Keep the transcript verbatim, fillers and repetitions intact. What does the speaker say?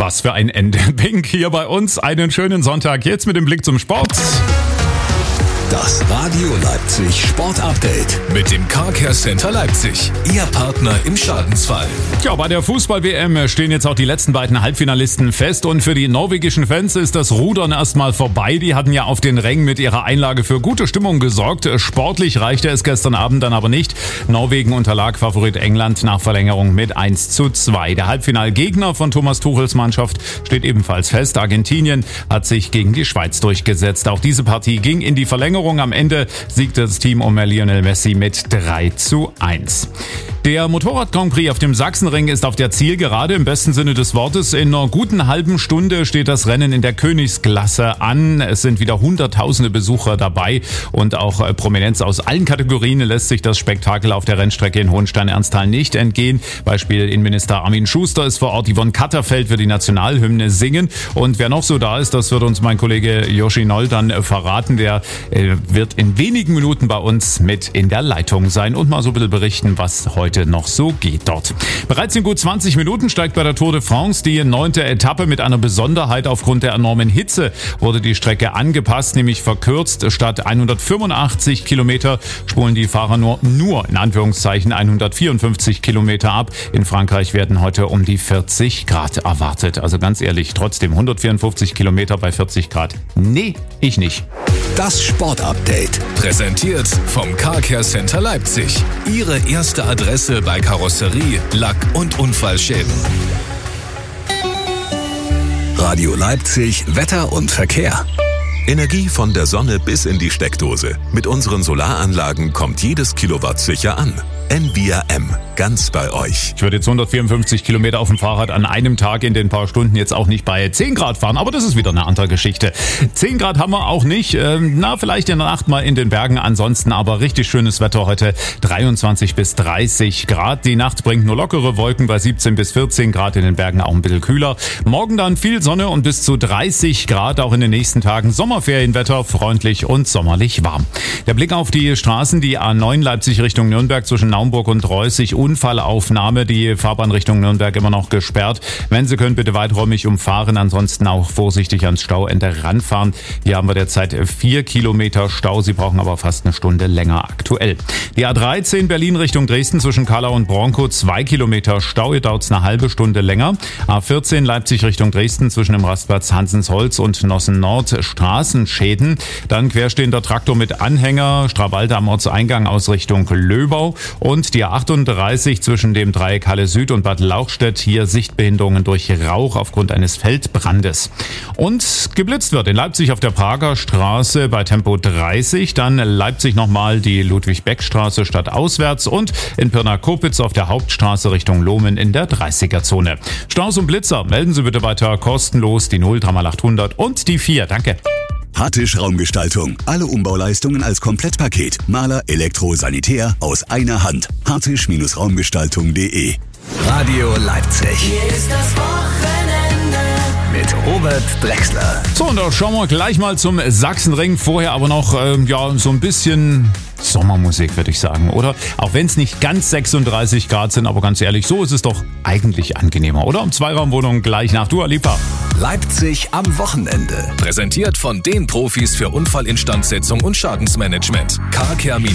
Was für ein Ende. Pink hier bei uns. Einen schönen Sonntag. Jetzt mit dem Blick zum Sport. Das Radio Leipzig Sport Update mit dem Car Care Center Leipzig. Ihr Partner im Schadensfall. Ja, bei der Fußball-W M stehen jetzt auch die letzten beiden Halbfinalisten fest. Und für die norwegischen Fans ist das Rudern erstmal vorbei. Die hatten ja auf den Rängen mit ihrer Einlage für gute Stimmung gesorgt. Sportlich reichte es gestern Abend dann aber nicht. Norwegen unterlag Favorit England nach Verlängerung mit eins zu zwei. Der Halbfinalgegner von Thomas Tuchels Mannschaft steht ebenfalls fest. Argentinien hat sich gegen die Schweiz durchgesetzt. Auch diese Partie ging in die Verlängerung. Am Ende siegte das Team um Lionel Messi mit drei zu eins. Der Motorrad-Grand Prix auf dem Sachsenring ist auf der Zielgerade im besten Sinne des Wortes. In einer guten halben Stunde steht das Rennen in der Königsklasse an. Es sind wieder hunderttausende Besucher dabei und auch Prominenz aus allen Kategorien lässt sich das Spektakel auf der Rennstrecke in Hohenstein-Ernsthal nicht entgehen. Beispiel Innenminister Armin Schuster ist vor Ort, Yvonne Katterfeld wird die Nationalhymne singen und wer noch so da ist, das wird uns mein Kollege Joshi Noll dann verraten. Der äh, wird in wenigen Minuten bei uns mit in der Leitung sein und mal so ein bisschen berichten, was heute noch so geht dort. Bereits in gut zwanzig Minuten steigt bei der Tour de France die neunte Etappe. Mit einer Besonderheit: aufgrund der enormen Hitze wurde die Strecke angepasst, nämlich verkürzt. Statt hundertfünfundachtzig Kilometer spulen die Fahrer nur, nur in Anführungszeichen hundertvierundfünfzig Kilometer ab. In Frankreich werden heute um die vierzig Grad erwartet. Also ganz ehrlich, trotzdem hundertvierundfünfzig Kilometer bei vierzig Grad. Nee, ich nicht. Das Sportupdate. Präsentiert vom Car Care Center Leipzig. Ihre erste Adresse bei Karosserie, Lack- und Unfallschäden. Radio Leipzig, Wetter und Verkehr. Energie von der Sonne bis in die Steckdose. Mit unseren Solaranlagen kommt jedes Kilowatt sicher an. Envia M, ganz bei euch. Ich würde jetzt hundertvierundfünfzig Kilometer auf dem Fahrrad an einem Tag in den paar Stunden jetzt auch nicht bei zehn Grad fahren, aber das ist wieder eine andere Geschichte. zehn Grad haben wir auch nicht, na vielleicht in der Nacht mal in den Bergen, ansonsten aber richtig schönes Wetter heute, dreiundzwanzig bis dreißig Grad. Die Nacht bringt nur lockere Wolken bei siebzehn bis vierzehn Grad, in den Bergen auch ein bisschen kühler. Morgen dann viel Sonne und bis zu dreißig Grad, auch in den nächsten Tagen Sommerferienwetter, freundlich und sommerlich warm. Der Blick auf die Straßen, die A neun Leipzig Richtung Nürnberg zwischen Naumburg und Reußig, Unfallaufnahme, die Fahrbahn Richtung Nürnberg immer noch gesperrt. Wenn Sie können, bitte weiträumig umfahren, ansonsten auch vorsichtig ans Stauende ranfahren. Hier haben wir derzeit vier Kilometer Stau, Sie brauchen aber fast eine Stunde länger aktuell. Die A dreizehn Berlin Richtung Dresden zwischen Kallau und Bronkow, zwei Kilometer Stau, hier dauert es eine halbe Stunde länger. A vierzehn Leipzig Richtung Dresden zwischen dem Rastplatz Hansensholz und Nossen Nord, Straßenschäden. Dann querstehender Traktor mit Anhänger, Strawalde am Ortseingang aus Richtung Löbau. Und die A achtunddreißig zwischen dem Dreieck Halle Süd und Bad Lauchstädt, hier Sichtbehinderungen durch Rauch aufgrund eines Feldbrandes. Und geblitzt wird in Leipzig auf der Prager Straße bei Tempo dreißig, dann Leipzig nochmal die Ludwig-Beck-Straße stadtauswärts und in Pirna-Kopitz auf der Hauptstraße Richtung Lohmen in der dreißiger-Zone. Staus und Blitzer, melden Sie bitte weiter kostenlos die null drei mal achthundert und die vier. Danke. Hattisch Raumgestaltung. Alle Umbauleistungen als Komplettpaket. Maler, Elektro, Sanitär aus einer Hand. hattisch-raumgestaltung punkt de. Radio Leipzig. Hier ist das Wochenende mit Robert Drechsler. So, und da schauen wir gleich mal zum Sachsenring. Vorher aber noch ähm, ja so ein bisschen Sommermusik, würde ich sagen, oder? Auch wenn es nicht ganz sechsunddreißig Grad sind, aber ganz ehrlich, so ist es doch eigentlich angenehmer, oder? Um Zweiraumwohnung gleich nach Dua Lipa. Leipzig am Wochenende. Präsentiert von den Profis für Unfallinstandsetzung und Schadensmanagement. Car Care